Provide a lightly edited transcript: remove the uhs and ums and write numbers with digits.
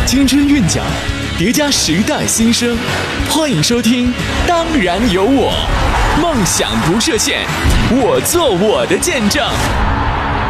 青春韵脚，叠加时代新生。欢迎收听《当然有我》，梦想不设限，我做我的见证。